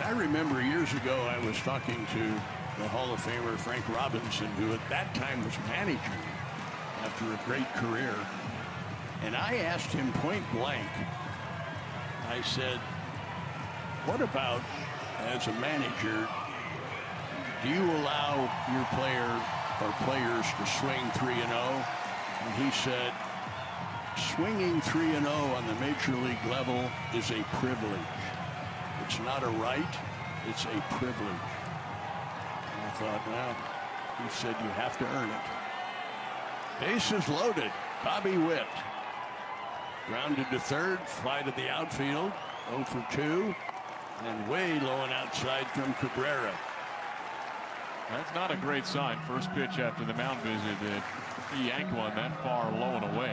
I remember years ago I was talking to the Hall of Famer Frank Robinson, who at that time was manager after a great career. And I asked him point blank, I said, what about as a manager, do you allow your player or players to swing 3-0? And he said, swinging 3-0 on the major league level is a privilege. It's not a right, it's a privilege. And I thought, well, he said you have to earn it. Bases loaded, Bobby Witt. Grounded to third, fly to the outfield, 0 for 2, and way low and outside from Cabrera. That's not a great sign. First pitch after the mound visit that he yanked one that far low and away.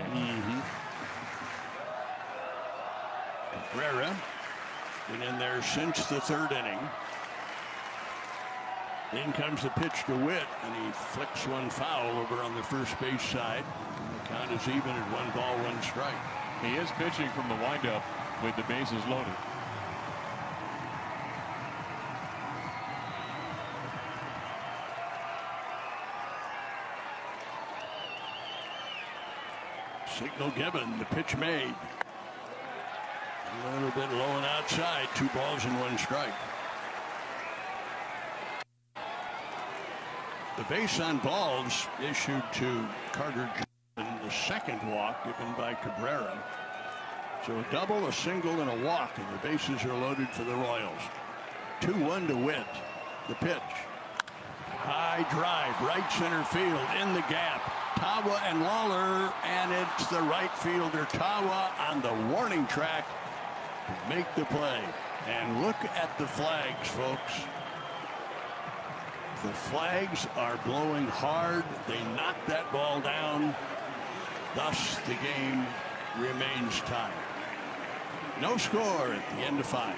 Cabrera been in there since the third inning. In comes the pitch to Witt, and he flicks one foul over on the first base side. The count is even at 1 ball, 1 strike. He is pitching from the windup with the bases loaded. Signal given, the pitch made. A little bit low and outside, 2 balls and 1 strike. The base on balls issued to Carter Johnson, the second walk given by Cabrera. So a double, a single, and a walk, and the bases are loaded for the Royals. 2-1 to Witt. The pitch. High drive, right center field, in the gap. Tawa and Lawler, and it's the right fielder Tawa on the warning track to make the play. And look at the flags, folks. The flags are blowing hard. They knocked that ball down. Thus, the game remains tied. No score at the end of 5.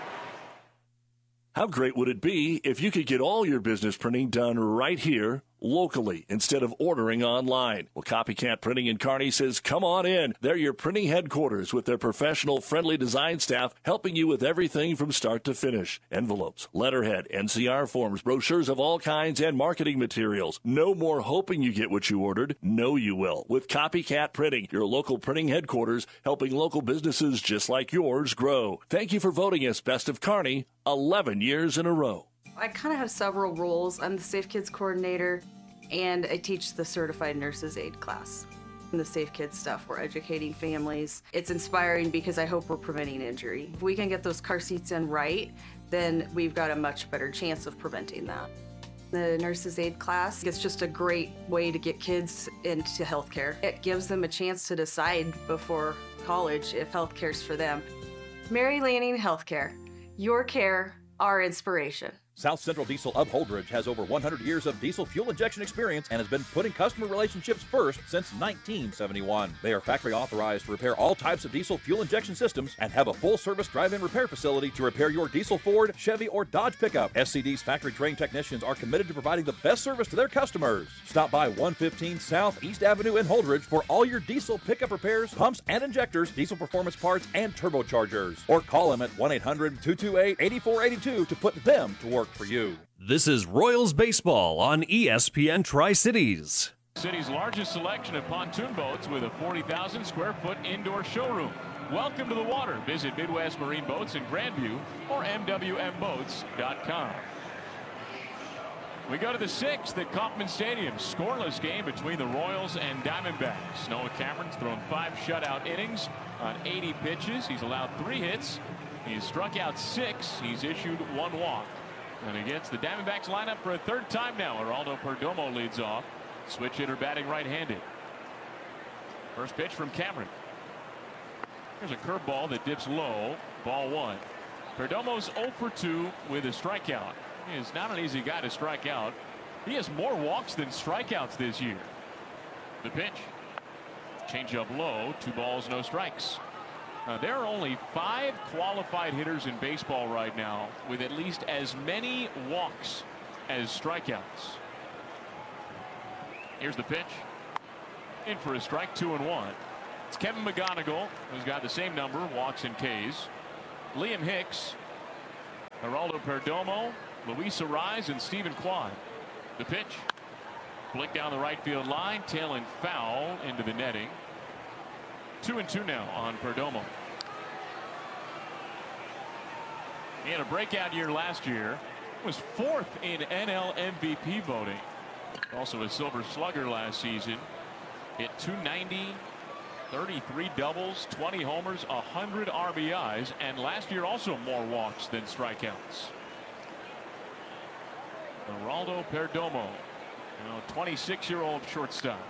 How great would it be if you could get all your business printing done right here, locally, instead of ordering online? Well, Copycat Printing in Kearney says, come on in. They're your printing headquarters with their professional, friendly design staff helping you with everything from start to finish. Envelopes, letterhead, NCR forms, brochures of all kinds, and marketing materials. No more hoping you get what you ordered. Know you will. With Copycat Printing, your local printing headquarters, helping local businesses just like yours grow. Thank you for voting us Best of Kearney 11 years in a row. I kind of have several roles. I'm the Safe Kids coordinator, and I teach the Certified Nurses Aid class. In the Safe Kids stuff, we're educating families. It's inspiring because I hope we're preventing injury. If we can get those car seats in right, then we've got a much better chance of preventing that. The Nurses Aid class is just a great way to get kids into healthcare. It gives them a chance to decide before college if healthcare's for them. Mary Lanning Healthcare. Your care, our inspiration. South Central Diesel of Holdridge has over 100 years of diesel fuel injection experience and has been putting customer relationships first since 1971. They are factory authorized to repair all types of diesel fuel injection systems and have a full-service drive-in repair facility to repair your diesel Ford, Chevy, or Dodge pickup. SCD's factory-trained technicians are committed to providing the best service to their customers. Stop by 115 South East Avenue in Holdridge for all your diesel pickup repairs, pumps and injectors, diesel performance parts, and turbochargers. Or call them at 1-800-228-8482 to put them to work for you. This is Royals Baseball on ESPN Tri-Cities. City's largest selection of pontoon boats with a 40,000 square foot indoor showroom. Welcome to the water. Visit Midwest Marine Boats in Grandview or MWMBoats.com. We go to the 6th at Kauffman Stadium. Scoreless game between the Royals and Diamondbacks. Noah Cameron's thrown 5 shutout innings on 80 pitches. He's allowed 3 hits. He's struck out 6. He's issued 1 walk. And against the Diamondbacks lineup for a 3rd time now, Geraldo Perdomo leads off. Switch hitter batting right-handed. First pitch from Cameron. There's a curveball that dips low. Ball 1. Perdomo's 0 for 2 with a strikeout. He is not an easy guy to strike out. He has more walks than strikeouts this year. The pitch. Change up low. 2 balls, no strikes. There are only 5 qualified hitters in baseball right now with at least as many walks as strikeouts. Here's the pitch. In for a strike, 2-1. It's Kevin McGonigal, who's got the same number, walks and Ks. Liam Hicks Geraldo Perdomo, Luis Arraez, and Stephen Kwan. The pitch. Flick down the right field line, tailing foul into the netting. 2-2 now on Perdomo. He had a breakout year last year. Was 4th in NL MVP voting. Also a Silver Slugger last season. Hit .290, 33 doubles, 20 homers, 100 RBIs, and last year also more walks than strikeouts. Geraldo Perdomo, 26-year-old shortstop.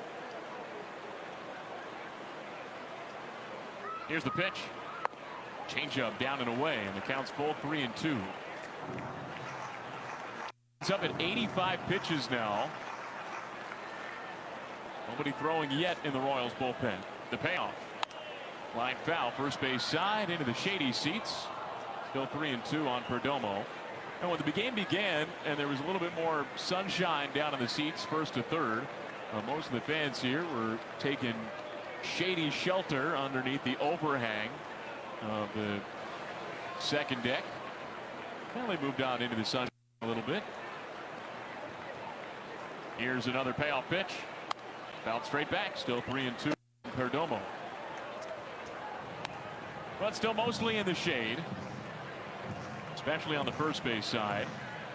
Here's the pitch. Changeup down and away, and the count's full 3-2. It's up at 85 pitches now. Nobody throwing yet in the Royals bullpen. The payoff. Line foul, first base side into the shady seats. Still 3-2 on Perdomo. And when the game began and there was a little bit more sunshine down in the seats, first to third, most of the fans here were taking shady shelter underneath the overhang of the second deck. Well, they moved on into the sun a little bit. Here's another payoff pitch. Fouled straight back. Still 3-2 Perdomo. But still mostly in the shade, especially on the first base side.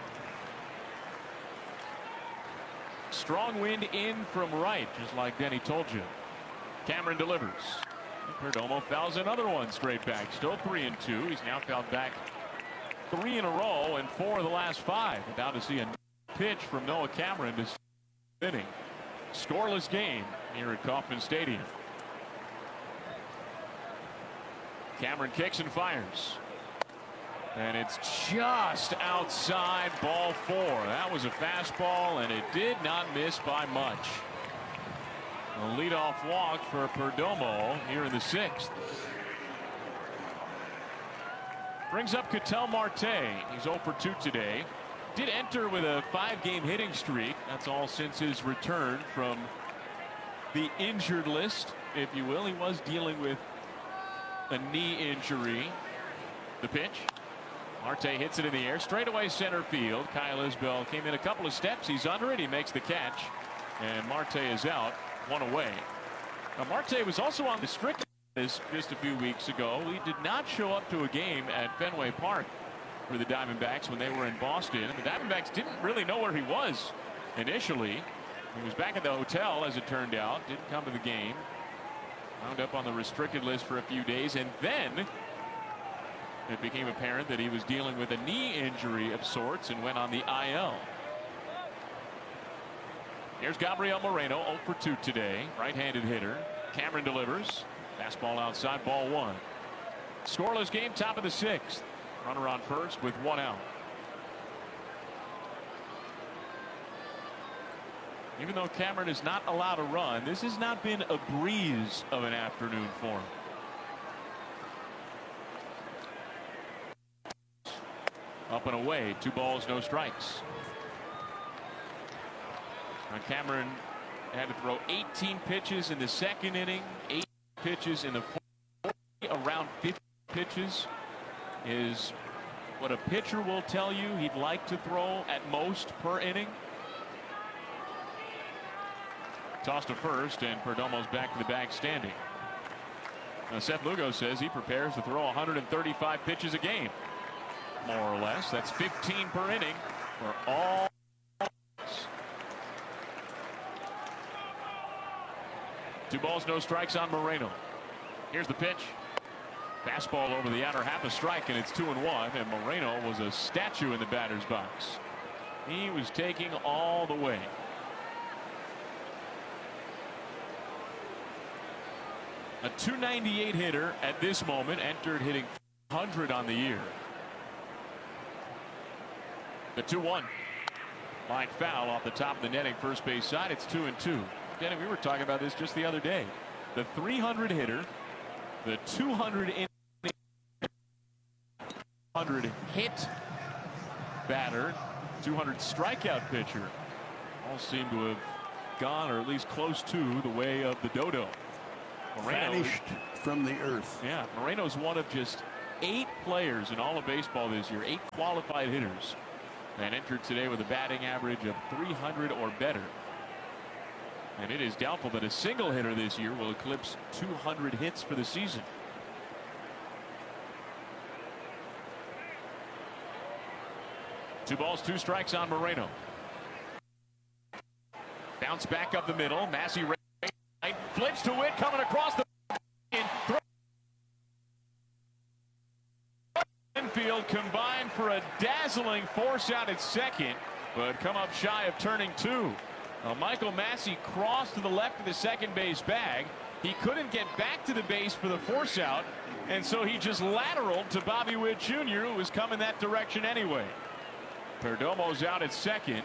Strong wind in from right, just like Denny told you. Cameron delivers. Perdomo fouls another one straight back. Still 3-2. He's now fouled back 3 in a row and 4 of the last 5. About to see a pitch from Noah Cameron to inning. Scoreless game here at Kauffman Stadium. Cameron kicks and fires. And it's just outside, ball 4. That was a fastball, and it did not miss by much. A leadoff walk for Perdomo here in the 6th. Brings up Ketel Marte. He's 0 for 2 today. Did enter with a 5-game hitting streak. That's all since his return from the injured list, if you will. He was dealing with a knee injury. The pitch. Marte hits it in the air. Straightaway center field. Kyle Isbell came in a couple of steps. He's under it. He makes the catch. And Marte is out. 1 away. Now, Marte was also on the strict list just a few weeks ago. He did not show up to a game at Fenway Park for the Diamondbacks when they were in Boston. The Diamondbacks didn't really know where he was initially. He was back at the hotel, as it turned out. Didn't come to the game. Wound up on the restricted list for a few days, and then it became apparent that he was dealing with a knee injury of sorts and went on the IL. Here's Gabriel Moreno, 0 for 2 today. Right-handed hitter. Cameron delivers. Fastball outside, ball 1. Scoreless game, top of the 6th. Runner on first with 1 out. Even though Cameron is not allowed to run, this has not been a breeze of an afternoon for him. Up and away, 2 balls, no strikes. Now Cameron had to throw 18 pitches in the 2nd inning, 8 pitches in the 4th. Around 50 pitches is what a pitcher will tell you he'd like to throw at most per inning. Tossed to first, and Perdomo's back to the bag standing. Now Seth Lugo says he prepares to throw 135 pitches a game, more or less. That's 15 per inning for all. 2 balls, no strikes on Moreno. Here's the pitch. Fastball over the outer half, a strike, and it's 2-1. And Moreno was a statue in the batter's box. He was taking all the way. A .298 hitter at this moment, entered hitting 100 on the year. The 2-1. Line foul off the top of the netting, first base side. It's 2-2. Danny, we were talking about this just the other day. The 300 hitter, the 200 hit batter, 200 strikeout pitcher, all seem to have gone, or at least close to, the way of the dodo. Vanished from the earth. Yeah, Moreno's one of just 8 players in all of baseball this year, 8 qualified hitters, and entered today with a batting average of 300 or better. And it is doubtful that a single hitter this year will eclipse 200 hits for the season. Two balls, 2 strikes on Moreno. Bounce back up the middle. Massey right, flips to it, coming across the infield, combined for a dazzling force out at second, but come up shy of turning 2. Now, Michael Massey crossed to the left of the second base bag. He couldn't get back to the base for the force out, and so he just lateraled to Bobby Witt Jr., who was coming that direction anyway. Perdomo's out at second,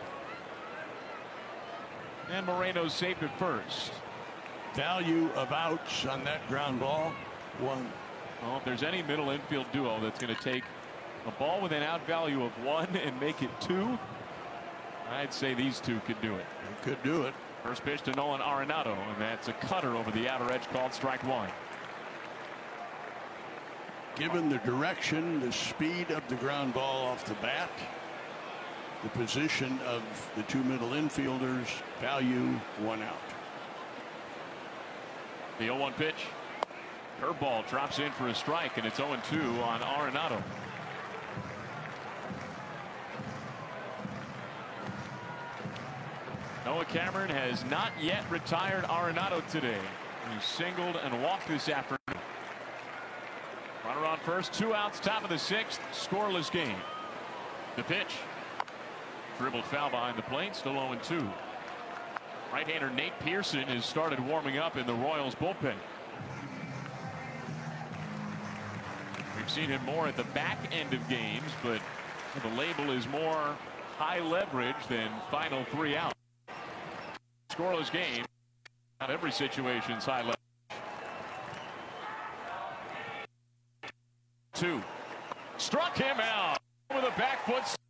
and Moreno's safe at first. Value of outs on that ground ball, 1. Well, if there's any middle infield duo that's going to take a ball with an out value of 1 and make it 2, I'd say these two could do it. They could do it. First pitch to Nolan Arenado, and that's a cutter over the outer edge called strike 1. Given the direction, the speed of the ground ball off the bat, the position of the 2 middle infielders, value 1 out. The 0-1 pitch. Curveball drops in for a strike, and it's 0-2 on Arenado. Noah Cameron has not yet retired Arenado today. He singled and walked this afternoon. Runner on first, 2 outs, top of the 6th, scoreless game. The pitch. Dribbled foul behind the plate, still 0-2. Right-hander Nate Pearson has started warming up in the Royals bullpen. We've seen him more at the back end of games, but the label is more high leverage than final 3 out. Scoreless game. Not every situation's high leverage. 2. Struck him out with a back foot.